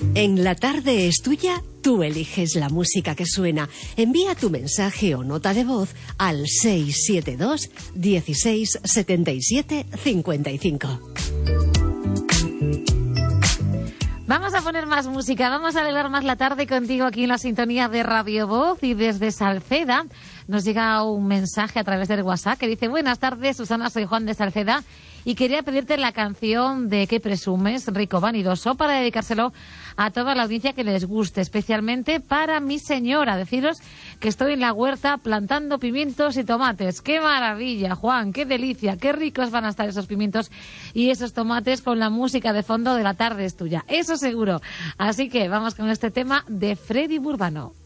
En La Tarde es Tuya, tú eliges la música que suena. Envía tu mensaje o nota de voz al 672 16 77 55. Vamos a poner más música, vamos a alegrar más la tarde contigo aquí en la sintonía de Radio Voz. Y desde Salceda nos llega un mensaje a través del WhatsApp que dice: buenas tardes, Susana, soy Juan de Salceda y quería pedirte la canción de ¿Qué presumes?, Rico Vanidoso, para dedicárselo a toda la audiencia que les guste, especialmente para mi señora. Deciros que estoy en la huerta plantando pimientos y tomates. ¡Qué maravilla, Juan! ¡Qué delicia! ¡Qué ricos van a estar esos pimientos y esos tomates con la música de fondo de La Tarde es Tuya! Eso seguro. Así que vamos con este tema de Freddy Burbano.